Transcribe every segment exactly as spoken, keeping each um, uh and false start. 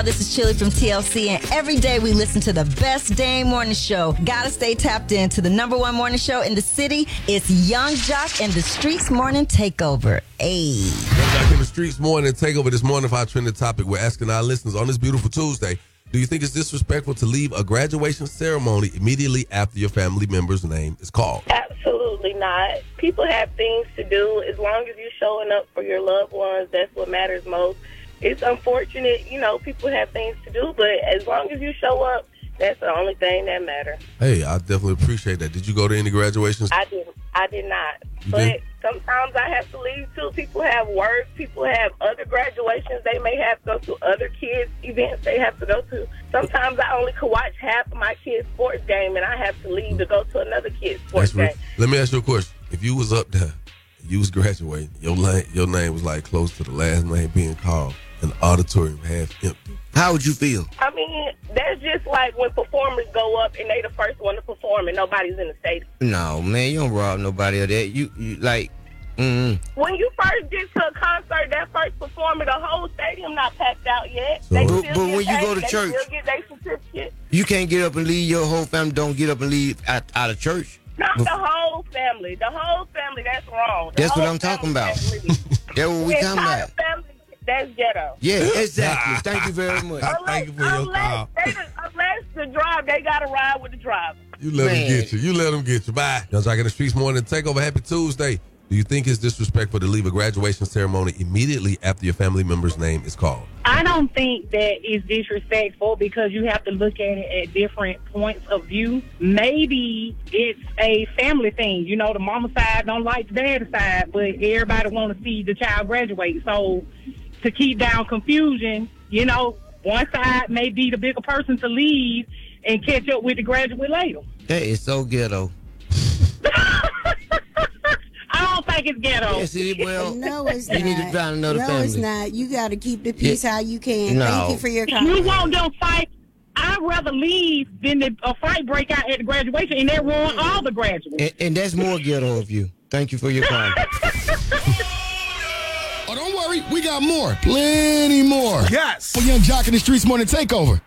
This is Chili from T L C, and every day we listen to the best dang morning show. Gotta stay tapped in to the number one morning show in the city. It's Young Jock and the Streets Morning Takeover. Ayy. Young Jock and the Streets Morning Takeover. This morning, for our trending topic, we're asking our listeners on this beautiful Tuesday, do you think it's disrespectful to leave a graduation ceremony immediately after your family member's name is called? Absolutely not. People have things to do. As long as you're showing up for your loved ones, that's what matters most. It's unfortunate, you know, people have things to do, but as long as you show up, that's the only thing that matters. Hey, I definitely appreciate that. Did you go to any graduations? I did. I did not. You but did? Sometimes I have to leave, too. People have work. People have other graduations. They may have to go to other kids' events they have to go to. Sometimes I only can watch half of my kid's sports game, and I have to leave to go to another kid's sports That's game. Let me ask you a question. If you was up there, you was graduating, your, la- your name was like close to the last name being called, and the auditorium half empty, how would you feel? I mean, that's just like when performers go up and they the first one to perform and nobody's in the stadium. No, man, you don't rob nobody of that. You, you like, mm. When you first get to a concert, that first performer, the whole stadium not packed out yet. So, they but, still but get when paid, you go to they church, still get their certificate. You can't get up and leave. Your whole family don't get up and leave out, out of church. Not the whole family. The whole family, that's wrong. The That's what whole I'm talking family, about. That's That's what we the talking entire about. family, that's ghetto. Yeah, exactly. Thank you very much. Unless, Thank you for your unless, call. they, unless the drive, they got to ride with the driver. You let Man. them get you. You let them get you. Bye. Young Jock and the Streets Morning Takeover. Happy Tuesday. Do you think it's disrespectful to leave a graduation ceremony immediately after your family member's name is called? I don't think that is disrespectful because you have to look at it at different points of view. Maybe it's a family thing. You know, the mama side don't like the daddy side, but everybody want to see the child graduate. So to keep down confusion, you know, one side may be the bigger person to leave and catch up with the graduate later. That is so ghetto. I don't think it's ghetto. Yes, it is. Well, No, it's you not. need to find another no, family. it's not. You got to keep the peace Yeah. how you can. No. Thank you for your If you comment. want them fight, I'd rather leave than the, a fight break out at the graduation and that ruin all the graduates. And, and that's more ghetto of you. Thank you for your comment. Oh, don't worry. We got more. Plenty more. Yes. For Young Jock and the Streets Morning Takeover.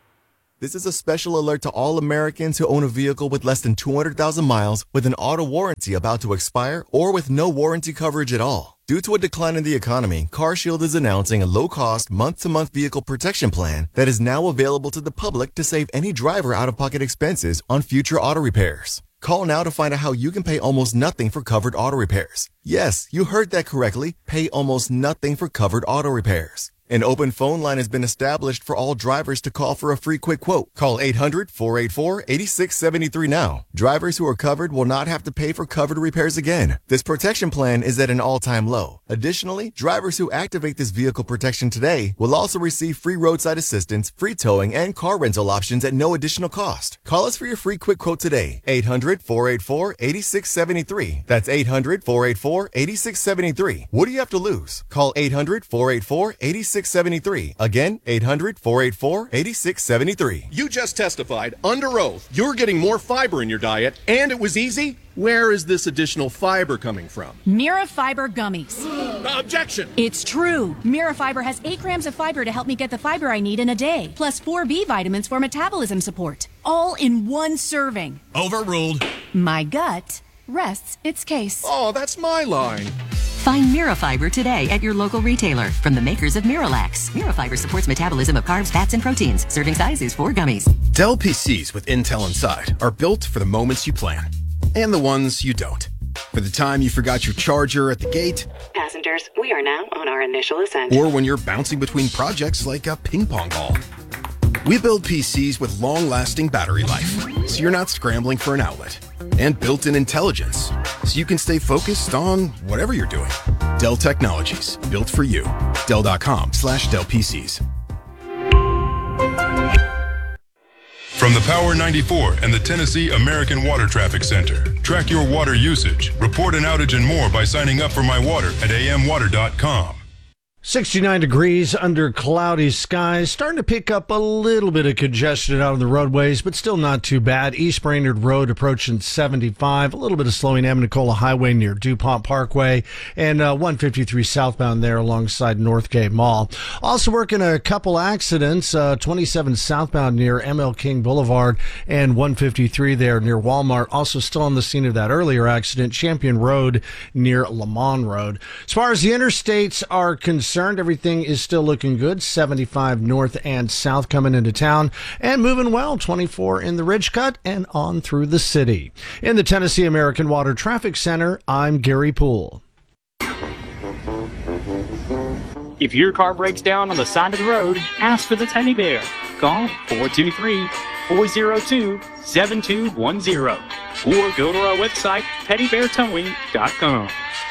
This is a special alert to all Americans who own a vehicle with less than two hundred thousand miles with an auto warranty about to expire or with no warranty coverage at all. Due to a decline in the economy, CarShield is announcing a low-cost, month-to-month vehicle protection plan that is now available to the public to save any driver out-of-pocket expenses on future auto repairs. Call now to find out how you can pay almost nothing for covered auto repairs. Yes, you heard that correctly. Pay almost nothing for covered auto repairs. An open phone line has been established for all drivers to call for a free quick quote. Call eight hundred, four eight four, eight six seven three now. Drivers who are covered will not have to pay for covered repairs again. This protection plan is at an all-time low. Additionally, drivers who activate this vehicle protection today will also receive free roadside assistance, free towing, and car rental options at no additional cost. Call us for your free quick quote today. eight hundred, four eight four, eight six seven three. That's eight hundred, four eight four, eight six seven three. What do you have to lose? Call eight hundred, four eight four, eight six seven three. Again, eight hundred, four eight four, eight six seven three. You just testified under oath you're getting more fiber in your diet, and it was easy? Where is this additional fiber coming from? Mira Fiber Gummies. Objection! It's true. Mira Fiber has eight grams of fiber to help me get the fiber I need in a day, plus four B vitamins for metabolism support, all in one serving. Overruled. My gut rests its case. Oh, that's my line. Find Mirafiber today at your local retailer from the makers of Miralax. Mirafiber supports metabolism of carbs, fats, and proteins. Serving size is four gummies. Dell P Cs with Intel inside are built for the moments you plan and the ones you don't. For the time you forgot your charger at the gate. Passengers, we are now on our initial ascent. Or when you're bouncing between projects like a ping pong ball. We build P Cs with long-lasting battery life, so you're not scrambling for an outlet. And built-in intelligence, so you can stay focused on whatever you're doing. Dell Technologies, built for you. Dell.com slash Dell PCs. From the Power ninety-four and the Tennessee American Water Traffic Center. Track your water usage, report an outage and more by signing up for My Water at A M water dot com. sixty-nine degrees under cloudy skies. Starting to pick up a little bit of congestion out on the roadways, but still not too bad. East Brainerd Road approaching seventy-five. A little bit of slowing Amnicola Highway near DuPont Parkway, and uh, one fifty-three southbound there alongside Northgate Mall. Also working a couple accidents, uh, twenty-seven southbound near M L King Boulevard and one fifty-three there near Walmart. Also still on the scene of that earlier accident, Champion Road near Lamont Road. As far as the interstates are concerned, everything is still looking good. seventy-five north and south coming into town and moving well. twenty-four in the Ridge Cut and on through the city. In the Tennessee American Water Traffic Center, I'm Gary Poole. If your car breaks down on the side of the road, ask for the Teddy Bear. Call four two three, four zero two, seven two one zero or go to our website, teddy bear towing dot com.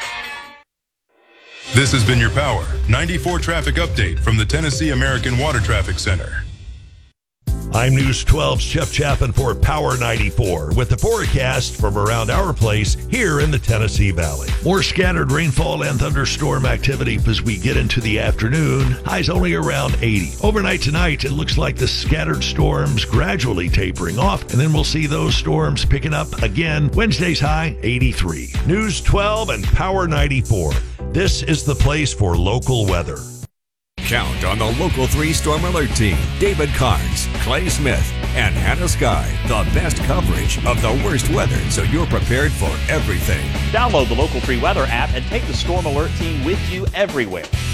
This has been your Power ninety-four traffic update from the Tennessee American Water Traffic Center. I'm News twelve's Jeff Chapin for Power ninety-four with the forecast from around our place here in the Tennessee Valley. More scattered rainfall and thunderstorm activity as we get into the afternoon. Highs only around eighty. Overnight tonight, it looks like the scattered storms gradually tapering off, and then we'll see those storms picking up again. Wednesday's high, eighty-three. News twelve and Power ninety-four. This is the place for local weather. Count on the Local three Storm Alert Team. David Carnes, Clay Smith, and Hannah Sky. The best coverage of the worst weather so you're prepared for everything. Download the Local three Weather app and take the Storm Alert Team with you everywhere.